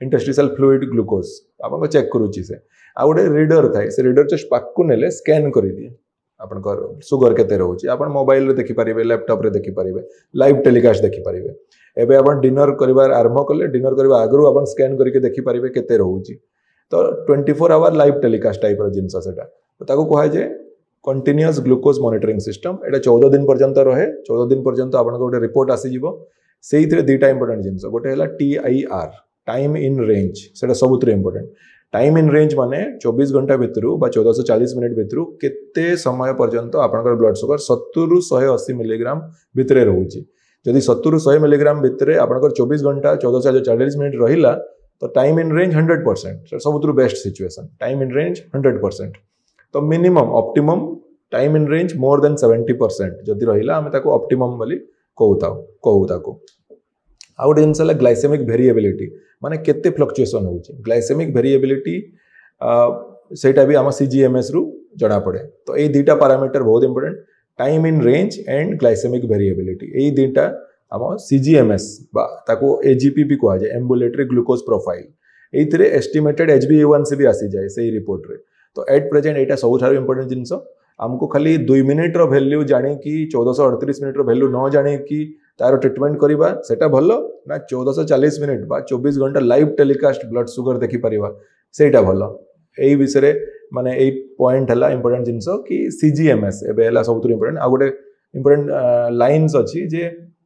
Interstitial fluid glucose आपन check करूची से आ गोटे रीडर थाए से रीडर जस्ट पाकू नेले स्कैन कर दिए आपनकर सुगर केते रहउची आपन मोबाइल रे देखि परिबे लैपटॉप रे देखि परिबे लाइव टेलीकास्ट देखि परिबे एबे आपन डिनर करिवार आरंभ कले डिनर करबा आगरु आपन स्कैन करके देखि परिबे केते रहउची तो 24 आवर लाइव टेलीकास्ट टाइप रो जिंस सेटा तो ताको कहा जे कंटीन्यूअस ग्लूकोज मॉनिटरिंग सिस्टम एटा 14 दिन पर्यंत रहे 14 दिन पर्यंत आपन गोटे रिपोर्ट आसी जिवो सेइथरे दुईटा इंपोर्टेंट जिंस गोटे हला TIR टाइम इन रेंज सेटा सबुतरे इंपोर्टेंट टाइम इन रेंज माने 24 घंटा भितरु बा 1440 मिनिट भितरु केते समय पर्यंत आपनकर ब्लड शुगर 70 रु 180 मिलीग्राम भितरे रहउची जदि 70 रु 100 मिलीग्राम भितरे आपनकर 24 घंटा 1440 मिनिट रहिला तो time in range 100% सबुतरु best situation time in range 100% तो minimum optimum time in range more than 70% जदि रहिला हमें ताको ऑप्टिमम बोली कहू ताको आ गोटे जिनस ग्लाइसेमिक वेरिएबिलिटी माने केते फ्लक्चुएशन होउची ग्लाइसेमिक वेरिएबिलिटी सेटा भी आम CGMS रु जणा पड़े तो ये दुईटा पैरामीटर बहुत important time in range and glycaemic variability ये दुईटा आम CGMS बा ताको AGP भी कहा जाए ambulatory glucose profile एइथिरे estimated HbA1c भी आसी जाए सही रिपोर्ट रे तो एट प्रेजेंट एटा सबुठार इंपोर्टेंट जिनस आमको खाली 2 मिनिट रो वैल्यू जाने की 1438 मिनिट रो वैल्यू न जाने की तार ट्रीटमेंट करिबा सेटा भलो ना 1440 मिनिट बा 24 घंटा लाइव टेलीकास्ट ब्लड शुगर देखि परिबा सेटा भलो एई विषय माने एई पॉइंट हला इंपोर्टेंट जिनस कि CGMS एबे हला सबुतर इंपोर्टेंट आ गोटे इंपोर्टेंट लाइन्स अछि जे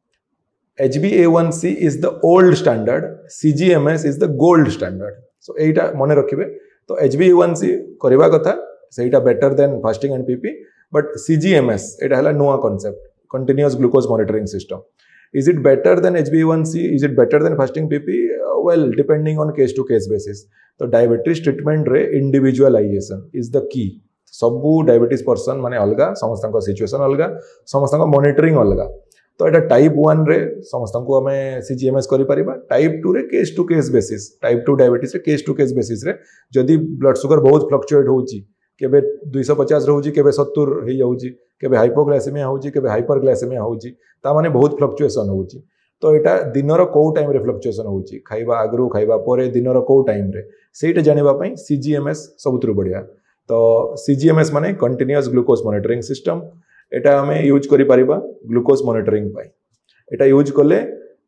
HbA1c is the old standard CGMS is the gold standard so एटा मने रखिबे तो HbA1c करिबा कथा सेटा better than fasting and PP but CGMS एटा हला नुआ concept continuous glucose monitoring system is it better than HbA1c is it better than fasting PP well depending on case to case basis तो diabetes treatment रे individualisation is the key सबु diabetes person माने अलगा समस्तक situation अलगा समस्तक monitoring अलगा तो एटा type 1 रे समस्त को हमें CGMS करि परिबा टाइप 2 रे case to case basis type 2 diabetes रे केस टू केस बेसिस रे जदि ब्लड शुगर बहुत फ्लक्चुएट होउची केबे 250 रहउची केबे 70 हे जाउची केबे हाइपोग्लाइसेमिया होउची केबे हाइपरग्लाइसेमिया होउची ता माने बहुत फ्लक्चुएशन होउची तो एटा दिनर को टाइम रे फ्लक्चुएशन होउची खाइबा आगरु खाइबा परे दिनर को टाइम रे सेटा जानिबा पई CGMS सबुतरु बढ़िया तो CGMS माने कंटीन्यूअस ग्लूकोज मॉनिटरिंग सिस्टम एटा हमें यूज करि परिबा ग्लूकोज मॉनिटरिंग पाई एटा यूज कले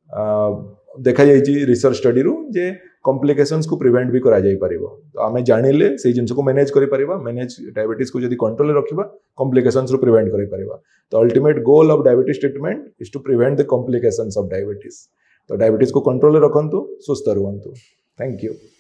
देखा जाइए रिसर्च स्टडी रु जे कॉम्प्लिकेशंस को प्रिवेंट भी करा जाई परिबो तो आमे जानिले से जिंस को मैनेज करि परिबा मैनेज डायबिटीज को जदी कंट्रोल रखिबा कॉम्प्लिकेशंस रु प्रिवेंट करि परिबा तो ultimate goal of diabetes treatment is to prevent the complications of diabetes तो डायबिटीज को कंट्रोल रखंतु सुस्थ रहंतु थैंक यू।